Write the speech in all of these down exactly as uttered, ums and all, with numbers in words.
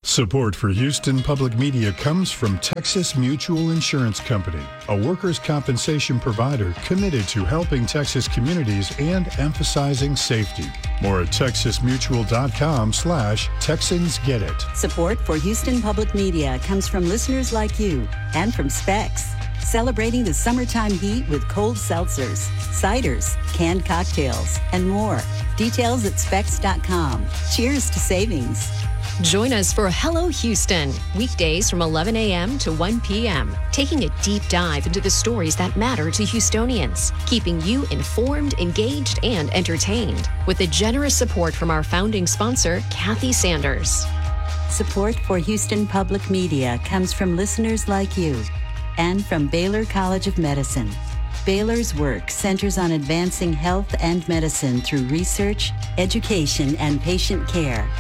Support for Houston Public Media comes from Texas Mutual Insurance Company, a workers' compensation provider committed to helping Texas communities and emphasizing safety. More at texasmutual.com slash Texans Get It. Support for Houston Public Media comes from listeners like you and from Specs, celebrating the summertime heat with cold seltzers, ciders, canned cocktails, and more. Details at specs dot com. Cheers to savings. Join us for Hello Houston, weekdays from eleven a.m. to one p.m., taking a deep dive into the stories that matter to Houstonians, keeping you informed, engaged, and entertained, with the generous support from our founding sponsor, Kathy Sanders. Support for Houston Public Media comes from listeners like you and from Baylor College of Medicine. Baylor's work centers on advancing health and medicine through research, education, and patient care.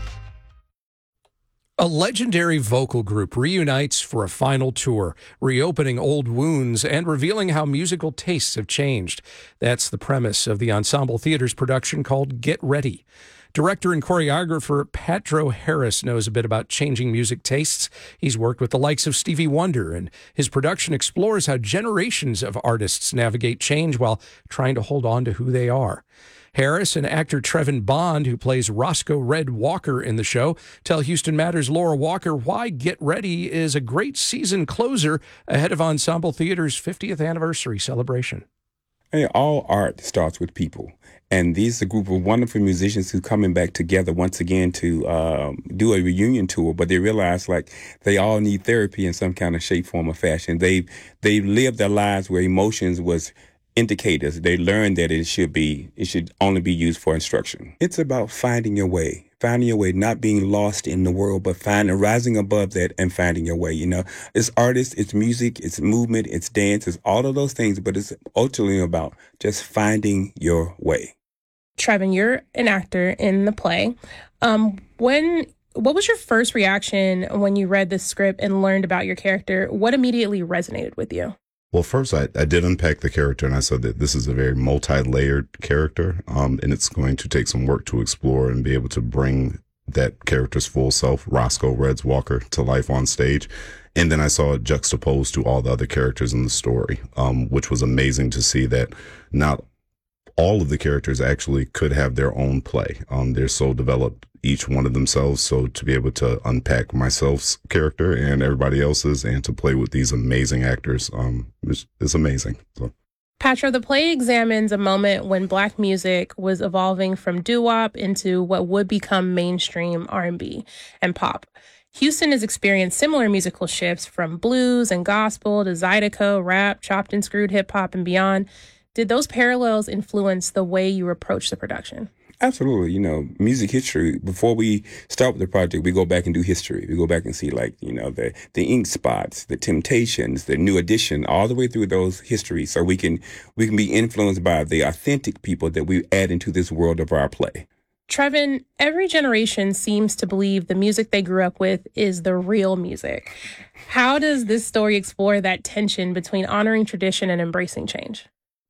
A legendary vocal group reunites for a final tour, reopening old wounds and revealing how musical tastes have changed. That's the premise of the Ensemble Theater's production called Get Ready. Director and choreographer Patro Harris knows a bit about changing music tastes. He's worked with the likes of Stevie Wonder, and his production explores how generations of artists navigate change while trying to hold on to who they are. Harris and actor Trevin Bond, who plays Roscoe Red Walker in the show, tell Houston Matters' Laura Walker why Get Ready is a great season closer ahead of Ensemble Theater's fiftieth anniversary celebration. Hey, all art starts with people. And these are a group of wonderful musicians who are coming back together once again to um, do a reunion tour. But they realize like they all need therapy in some kind of shape, form, or fashion. They've, they've lived their lives where emotions was indicators. They learned that it should be, it should only be used for instruction. It's about finding your way, finding your way, not being lost in the world, but finding, rising above that and finding your way. You know, it's artists, it's music, it's movement, it's dance, it's all of those things, but it's ultimately about just finding your way. Trevin, you're an actor in the play. Um, when, what was your first reaction when you read the script and learned about your character? What immediately resonated with you? Well, first, I, I did unpack the character, and I said that this is a very multi-layered character, um, and it's going to take some work to explore and be able to bring that character's full self, Roscoe Reds Walker, to life on stage. And then I saw it juxtaposed to all the other characters in the story, um, which was amazing to see that not all of the characters actually could have their own play. Um, they're so developed, each one of themselves. So to be able to unpack myself's character and everybody else's and to play with these amazing actors, um, is, is amazing. So. Patro, the play examines a moment when Black music was evolving from doo-wop into what would become mainstream R and B and pop. Houston has experienced similar musical shifts from blues and gospel to Zydeco, rap, chopped and screwed hip-hop, and beyond. Did those parallels influence the way you approach the production? Absolutely. You know, music history, before we start with the project, we go back and do history. We go back and see, like, you know, the, the Ink Spots, the Temptations, the New Edition, all the way through those histories. So we can we can be influenced by the authentic people that we add into this world of our play. Trevin, every generation seems to believe the music they grew up with is the real music. How does this story explore that tension between honoring tradition and embracing change?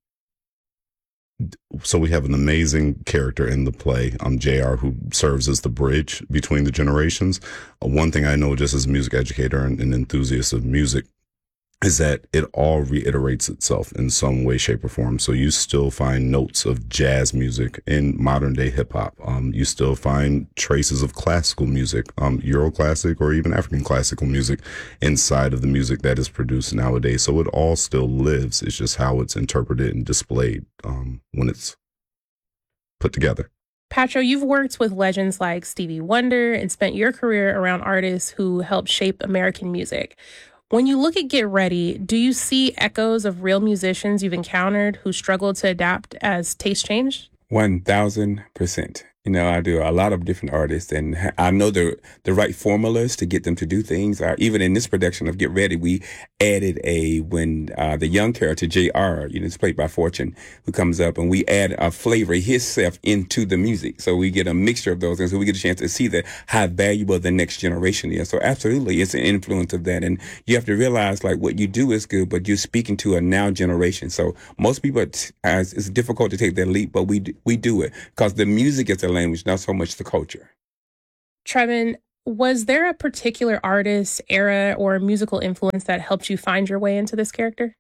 So we have an amazing character in the play, um, J R, who serves as the bridge between the generations. Uh, one thing I know just as a music educator and an enthusiast of music is that it all reiterates itself in some way, shape, or form. So you still find notes of jazz music in modern day hip hop. Um, you still find traces of classical music, um, Euro classic or even African classical music inside of the music that is produced nowadays. So it all still lives. It's just how it's interpreted and displayed um, when it's put together. Patro, you've worked with legends like Stevie Wonder and spent your career around artists who helped shape American music. When you look at Get Ready, do you see echoes of real musicians you've encountered who struggled to adapt as taste changed? one thousand percent. You know, I do a lot of different artists, and I know the the right formulas to get them to do things. Uh, even in this production of Get Ready, we added a, when uh, the young character, J R, you know, it's played by Fortune, who comes up, and we add a flavor, himself, into the music. So we get a mixture of those, and so we get a chance to see that how valuable the next generation is. So absolutely, it's an influence of that. And you have to realize, like, what you do is good, but you're speaking to a now generation. So most people, it's, it's difficult to take that leap, but we we do it because the music is the language, not so much the culture. Trevin, was there a particular artist, era, or musical influence that helped you find your way into this character?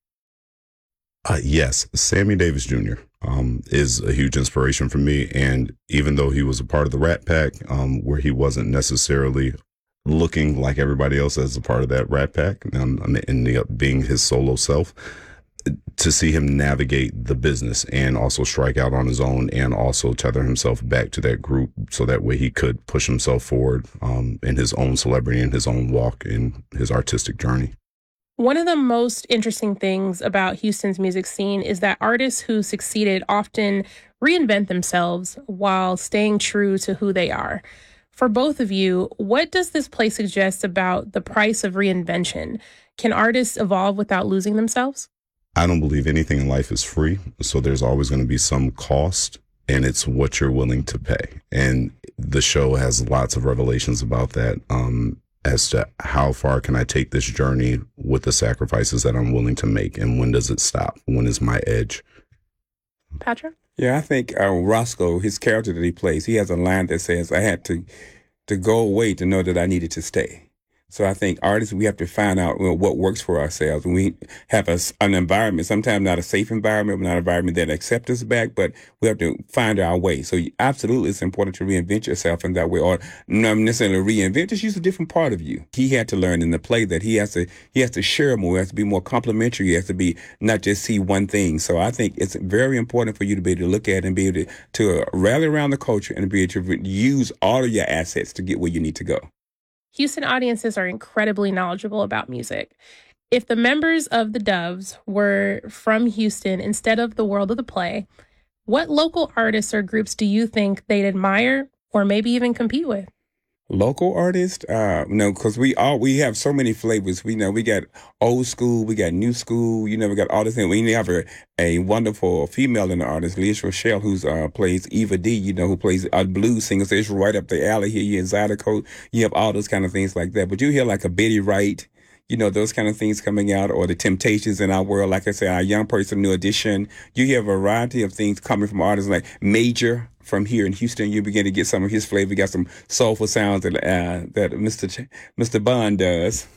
Uh, yes, Sammy Davis Junior Um, is a huge inspiration for me. And even though he was a part of the Rat Pack, um, where he wasn't necessarily looking like everybody else as a part of that Rat Pack, and, and ending up being his solo self, to see him navigate the business and also strike out on his own and also tether himself back to that group so that way he could push himself forward um, in his own celebrity and his own walk in his artistic journey. One of the most interesting things about Houston's music scene is that artists who succeeded often reinvent themselves while staying true to who they are. For both of you, what does this play suggest about the price of reinvention? Can artists evolve without losing themselves? I don't believe anything in life is free, so there's always going to be some cost, and it's what you're willing to pay. And the show has lots of revelations about that. Um, as to how far can I take this journey with the sacrifices that I'm willing to make, and when does it stop? When is my edge? Patrick? Yeah, I think uh, Roscoe, his character that he plays, he has a line that says, I had to, to go away to know that I needed to stay. So I think artists, we have to find out well, what works for ourselves. When we have a, an environment, sometimes not a safe environment, not an environment that accepts us back, but we have to find our way. So absolutely, it's important to reinvent yourself in that way, or not necessarily reinvent, just use a different part of you. He had to learn in the play that he has to he has to share more, he has to be more complimentary, he has to be not just see one thing. So I think it's very important for you to be able to look at and be able to, to rally around the culture and be able to use all of your assets to get where you need to go. Houston audiences are incredibly knowledgeable about music. If the members of the Doves were from Houston instead of the world of the play, what local artists or groups do you think they'd admire or maybe even compete with? Local artists, uh, no, because we all we have so many flavors. We know we got old school, we got new school. You know, we got all this thing. We have a, a wonderful female in the artist, Liz Rochelle, who's uh, plays Eva D. You know, who plays a blues singer. So it's right up the alley here. You in Zydeco, you have all those kind of things like that. But you hear like a Betty Wright, you know, those kind of things coming out, or the Temptations in our world. Like I said, our Young Person, New Edition. You hear a variety of things coming from artists like Major. From here in Houston, you begin to get some of his flavor. You got some soulful sounds that uh, that Mister Ch- Mister Bond does.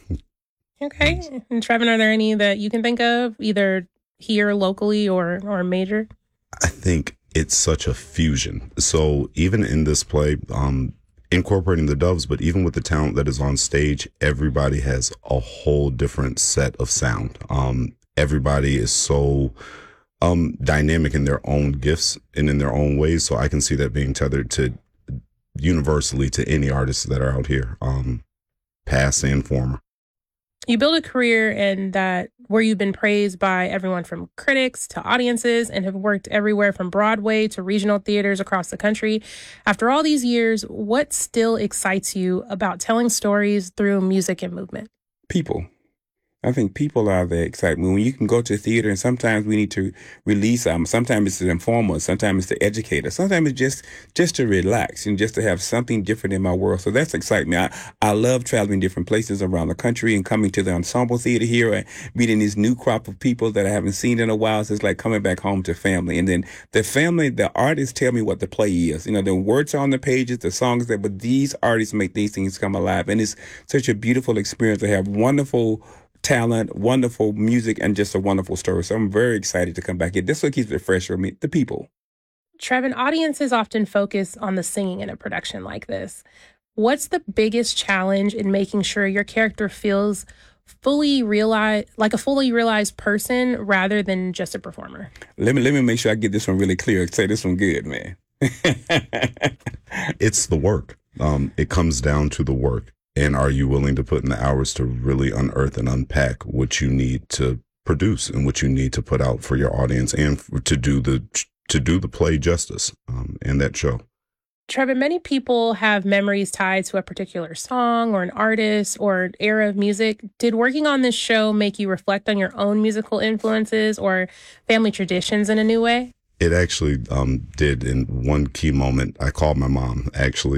Okay. And Trevin, are there any that you can think of, either here locally or or major? I think it's such a fusion. So even in this play, um, incorporating the Doves, but even with the talent that is on stage, everybody has a whole different set of sound. Um, everybody is so um, dynamic in their own gifts and in their own ways. So I can see that being tethered to universally to any artists that are out here, um, past and former. You build a career in that where you've been praised by everyone from critics to audiences and have worked everywhere from Broadway to regional theaters across the country. After all these years, what still excites you about telling stories through music and movement? People. I think people are the excitement. When you can go to a theater, and sometimes we need to release them. Sometimes it's to inform us. Sometimes it's to educate us. Sometimes it's just just to relax and just to have something different in my world. So that's excitement. I, I love traveling different places around the country and coming to the Ensemble Theater here and meeting this new crop of people that I haven't seen in a while. So it's like coming back home to family. And then the family, the artists tell me what the play is. You know, the words are on the pages, the songs there, but these artists make these things come alive. And it's such a beautiful experience to have wonderful talent, wonderful music, and just a wonderful story. So I'm very excited to come back here. This is what keeps it fresh for me, the people. Trevin, audiences often focus on the singing in a production like this. What's the biggest challenge in making sure your character feels fully realized, like a fully realized person rather than just a performer? Let me let me make sure I get this one really clear. Say this one good, man. It's the work. Um, it comes down to the work. And are you willing to put in the hours to really unearth and unpack what you need to produce and what you need to put out for your audience and for, to do the to do the play justice um, in that show? Trevin, many people have memories tied to a particular song or an artist or an era of music. Did working on this show make you reflect on your own musical influences or family traditions in a new way? It actually um, did. In one key moment, I called my mom, actually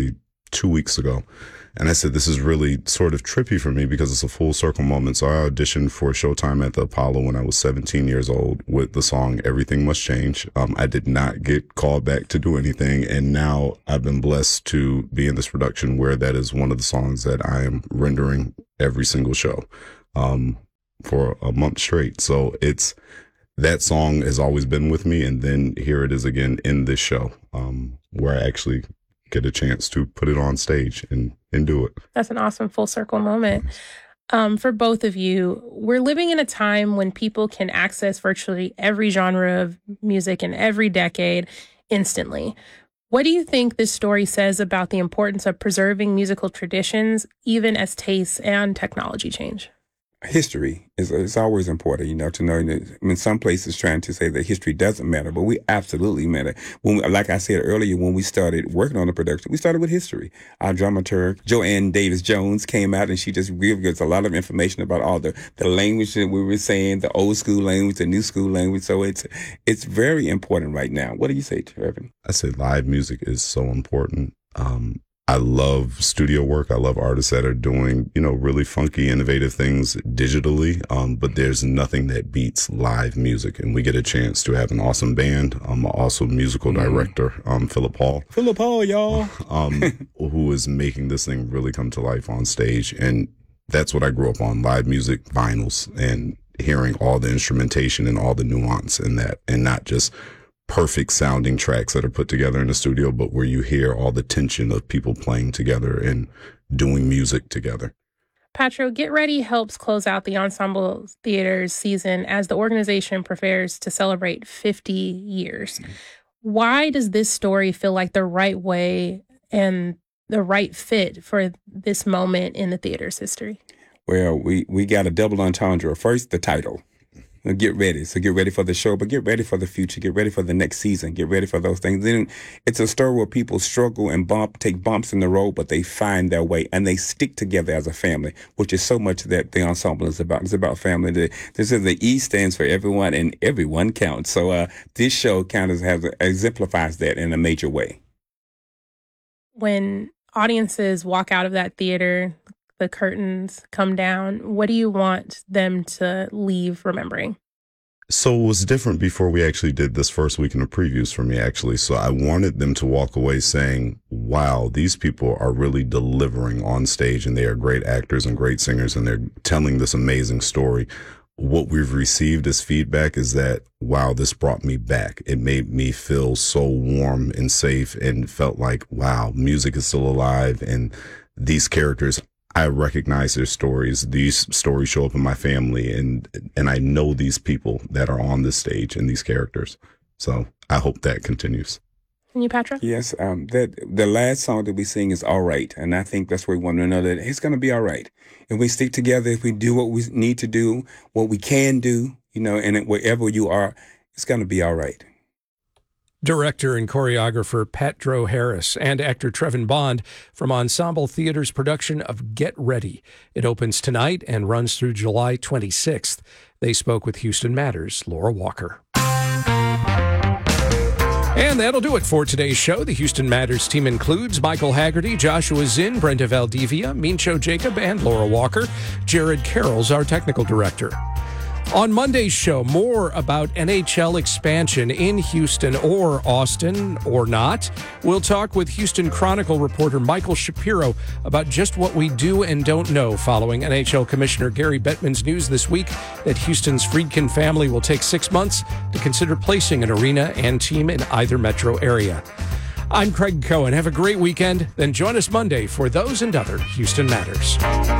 two weeks ago. And I said, this is really sort of trippy for me because it's a full circle moment. So I auditioned for Showtime at the Apollo when I was seventeen years old with the song Everything Must Change. Um, I did not get called back to do anything. And now I've been blessed to be in this production where that is one of the songs that I am rendering every single show um, for a month straight. So it's that song has always been with me. And then here it is again in this show um, where I actually get a chance to put it on stage and, and do it. That's an awesome full circle moment. Um, for both of you, we're living in a time when people can access virtually every genre of music in every decade instantly. What do you think this story says about the importance of preserving musical traditions, even as tastes and technology change? History is, is always important, you know, to know that. I mean, some places trying to say that history doesn't matter, but we absolutely matter. When we, like I said earlier, when we started working on the production, we started with history. Our dramaturg, Joanne Davis Jones, came out and she just gave us a lot of information about all the, the language that we were saying, the old school language, the new school language. So it's it's very important right now. What do you say, Trevor? I say live music is so important. Um, I love studio work. I love artists that are doing, you know, really funky, innovative things digitally. Um, but there's nothing that beats live music. And we get a chance to have an awesome band. I'm also musical director, um, Philip Hall. Philip Hall, y'all. um, who is making this thing really come to life on stage. And that's what I grew up on, live music, vinyls, and hearing all the instrumentation and all the nuance in that, and not just perfect sounding tracks that are put together in the studio, but where you hear all the tension of people playing together and doing music together. Patro, Get Ready helps close out the Ensemble Theater's season as the organization prepares to celebrate fifty years. Why does this story feel like the right way and the right fit for this moment in the theater's history? Well, we, we got a double entendre. First, the title. Get ready. So get ready for the show, but get ready for the future. Get ready for the next season. Get ready for those things. Then it's a story where people struggle and bump, take bumps in the road, but they find their way and they stick together as a family, which is so much that the ensemble is about. It's about family. The, this is the E stands for everyone, and everyone counts. So uh, this show kind of has exemplifies that in a major way. When audiences walk out of that theater, the curtains come down, what do you want them to leave remembering? So it was different before we actually did this first weekend of previews for me, actually. So I wanted them to walk away saying, wow, these people are really delivering on stage, and they are great actors and great singers, and they're telling this amazing story. What we've received as feedback is that, wow, this brought me back. It made me feel so warm and safe and felt like, wow, music is still alive, and these characters, I recognize their stories. These stories show up in my family, and and I know these people that are on this stage and these characters. So I hope that continues. And you, Patrick? Yes, um, that the last song that we sing is All Right, and I think that's where we want to know that it's going to be all right. If we stick together, if we do what we need to do, what we can do, you know, and wherever you are, it's going to be all right. Director and choreographer Patro Harris and actor Trevin Bond from Ensemble Theater's production of Get Ready. It opens tonight and runs through July twenty-sixth. They spoke with Houston Matters' Laura Walker. And that'll do it for today's show. The Houston Matters team includes Michael Haggerty, Joshua Zinn, Brenda Valdivia, Mincho Jacob, and Laura Walker. Jared Carroll's our technical director. On Monday's show, more about N H L expansion in Houston or Austin or not. We'll talk with Houston Chronicle reporter Michael Shapiro about just what we do and don't know following N H L Commissioner Gary Bettman's news this week that Houston's Friedkin family will take six months to consider placing an arena and team in either metro area. I'm Craig Cohen. Have a great weekend. Then join us Monday for those and other Houston Matters.